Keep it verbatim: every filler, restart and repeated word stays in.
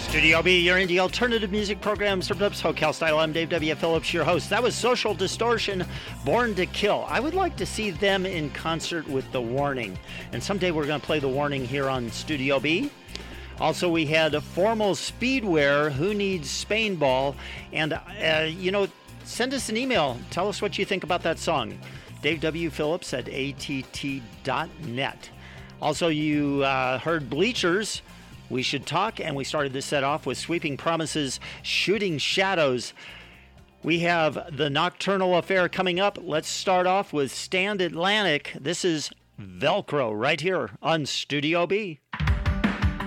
Studio B, your indie alternative music program, served up SoCal style. I'm Dave W. Phillips, your host. That was Social Distortion, Born to Kill. I would like to see them in concert with The Warning. And someday we're going to play The Warning here on Studio B. Also, we had Formal Speedwear, Who Needs Spain Ball? And, uh, you know, send us an email. Tell us what you think about that song. Dave W. Phillips at A T T dot net. Also, you uh, heard Bleachers, We Should Talk, and we started this set off with Sweeping Promises, Shooting Shadows. We have the Nocturnal Affair coming up. Let's start off with Stand Atlantic. This is Velcro right here on Studio B.